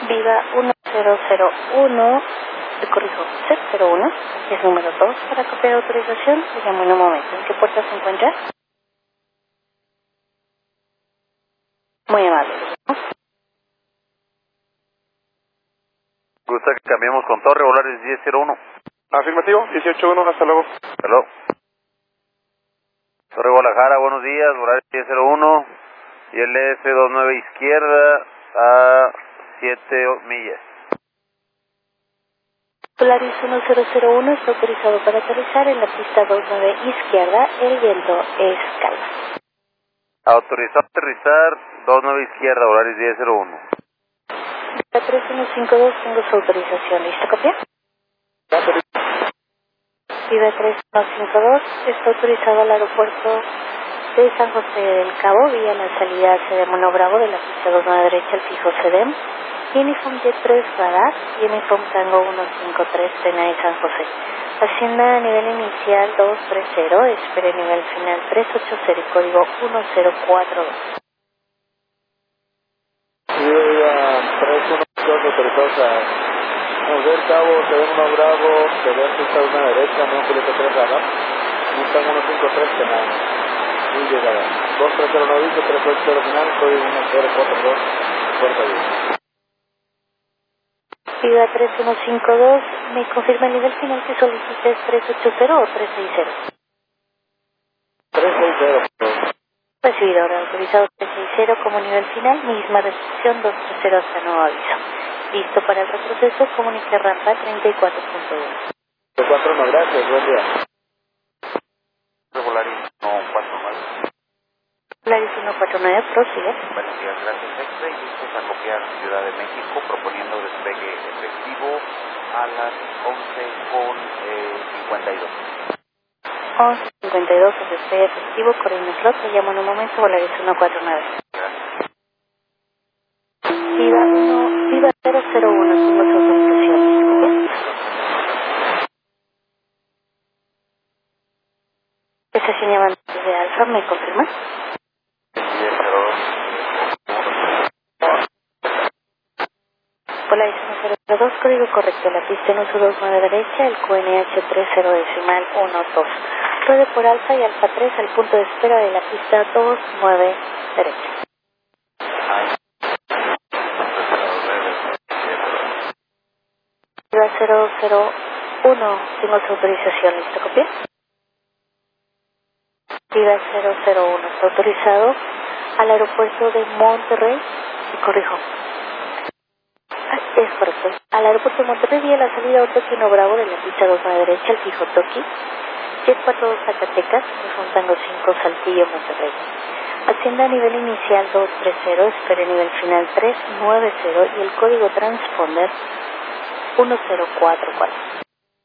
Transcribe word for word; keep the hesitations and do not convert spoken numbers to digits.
Viva uno cero cero uno, te corrijo, cero cero uno, es número dos para copiar autorización. Te llamo en un momento. ¿En qué puerta se encuentra? Muy amable. ¿Gusta que cambiemos con Torre Volares diez cero uno? Afirmativo, dieciocho uno, hasta luego. Hello. Torre Guadalajara, buenos días, Volares diez cero uno y el S veintinueve nueve izquierda a siete millas. Polaris uno cero cero uno está autorizado para aterrizar en la pista veintinueve izquierda. El viento es calma. Autorizado a aterrizar veintinueve izquierda, Volaris diez cero uno. tres uno cinco dos, tengo su autorización. ¿Lista copia? Viva tres uno cinco dos está autorizado al aeropuerto de San José del Cabo vía la salida hacia Mono Bravo de la pista veintinueve derecha al fijo C D E M. Uniform Jet tres Radar, Uniform Tango uno cinco tres, Tena de San José. Hacienda nivel inicial dos tres cero, espere nivel final tres ocho cero y código uno cero cuatro dos. Viva tres uno cinco dos, autorizados a San José del Cabo, C D E M uno Bravo, C D E M pista una derecha, no Julieta tres Radar, Mustang uno cinco tres, Tena, y llegada. dos tres cero nueve, tres ocho cero final, código uno cero cuatro dos, puerta diez. Viva tres uno cinco dos, me confirma el nivel final que solicites tres ocho cero o tres seis cero. tres seis cero. Recibidor autorizado tres seis cero como nivel final, misma recepción dos tres cero hasta nuevo aviso. Listo para el retroceso, comunique rampa treinta y cuatro punto uno. cuatro uno, gracias, buen día. Volaris uno cuatro nueve. Polaris uno cuatro nueve, prosigue. Buenos días, gracias Extra y listos a copiar Ciudad de México proponiendo despegue efectivo a las once con cincuenta y dos. once cincuenta y dos, el despegue efectivo, corriendo slot, te llamo en un momento, Volaris uno cuatro nueve. Gracias. Viva uno, Viva cero cero uno, tengo su autorización. Estación llamando de Alfa, ¿me confirma? Polaris uno cero cero dos, código correcto, la pista en uso veintinueve derecha, el Q N H treinta decimal uno dos. Ruede por Alfa y Alfa tres al punto de espera de la pista veintinueve derecha. Viva cero cero uno, tengo su autorización, ¿listo copia? Viva cero cero uno, está autorizado al aeropuerto de Monterrey, y corrijo. Ah, es correcto. Al aeropuerto de Monterrey vía la salida a Toki no Bravo de la pista veintinueve derecha, el fijo Toki. Jet cuatro dos Zacatecas, Tango cinco Saltillo, Monterrey. Hacienda a nivel inicial dos tres cero, espere nivel final tres nueve cero y el código transponder uno cero cuatro cuatro.